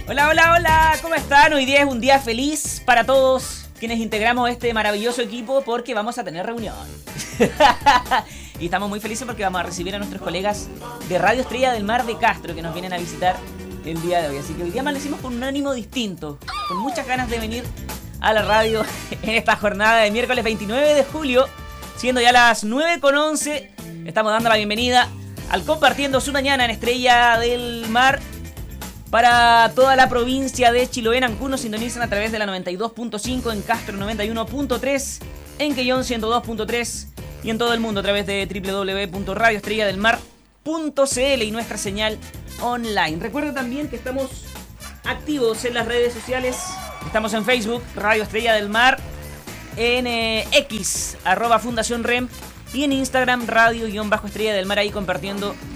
Hola, hola, hola, ¿cómo están? Hoy día es un día feliz para todos quienes integramos este maravilloso equipo porque vamos a tener reunión. Y estamos muy felices porque vamos a recibir a nuestros colegas de Radio Estrella del Mar de Castro que nos vienen a visitar el día de hoy. Así que hoy día amanecimos con un ánimo distinto, con muchas ganas de venir a la radio en esta jornada de miércoles 29 de julio, siendo ya las 9:11. Estamos dando la bienvenida al Compartiendo su Mañana en Estrella del Mar. Para toda la provincia de Chiloé, en Ancún nos sintonizan a través de la 92.5, en Castro 91.3, en Quellón 102.3 y en todo el mundo a través de www.radioestrelladelmar.cl y nuestra señal online. Recuerda también que estamos activos en las redes sociales. Estamos en Facebook, Radio Estrella del Mar, en X, @Fundación REM, y en Instagram, Radio-Estrella del Mar, ahí compartiendo